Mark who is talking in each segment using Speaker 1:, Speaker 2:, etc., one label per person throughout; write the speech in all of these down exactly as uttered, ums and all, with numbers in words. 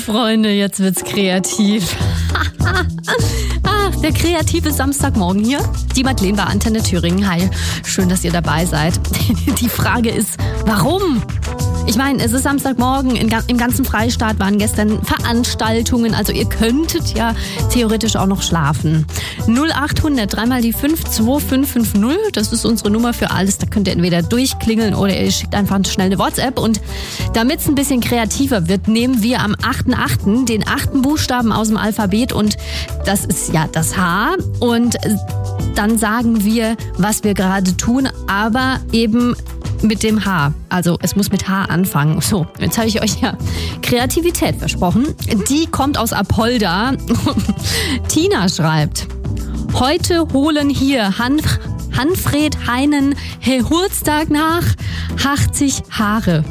Speaker 1: Freunde, jetzt wird's kreativ. Ah, der kreative Samstagmorgen hier. Die Madeleine bei Antenne Thüringen. Hi, schön, dass ihr dabei seid. Die Frage ist, warum? Ich meine, es ist Samstagmorgen, im ganzen Freistaat waren gestern Veranstaltungen, also ihr könntet ja theoretisch auch noch schlafen. null acht hundert, dreimal die fünf, zwei fünf fünf null, das ist unsere Nummer für alles. Da könnt ihr entweder durchklingeln oder ihr schickt einfach schnell eine WhatsApp. Und damit es ein bisschen kreativer wird, nehmen wir am achten achten den achten Buchstaben aus dem Alphabet und das ist ja das H. Und dann sagen wir, was wir gerade tun, aber eben mit dem H. Also es muss mit H anfangen. So, jetzt habe ich euch ja Kreativität versprochen. Die kommt aus Apolda. Tina schreibt, heute holen hier Hanf, Hanfred Heinen Geburtstag nach achtzig Haare.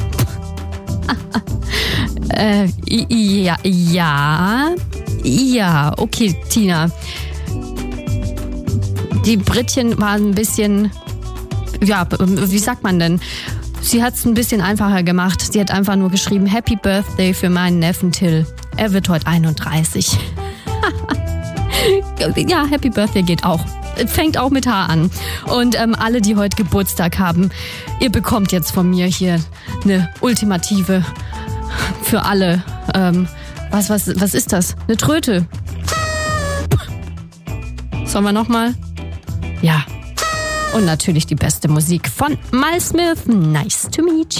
Speaker 1: äh, ja, ja, ja, okay, Tina. Die Brittchen waren ein bisschen... Ja, wie sagt man denn? Sie hat es ein bisschen einfacher gemacht. Sie hat einfach nur geschrieben, Happy Birthday für meinen Neffen Till. Er wird heute einunddreißig. Ja, Happy Birthday geht auch. Fängt auch mit H an. Und ähm, alle, die heute Geburtstag haben, ihr bekommt jetzt von mir hier eine ultimative für alle. Ähm, was, was, was ist das? Eine Tröte. Sollen wir nochmal? Ja. Und natürlich die beste Musik von Miles Smith. Nice to meet you.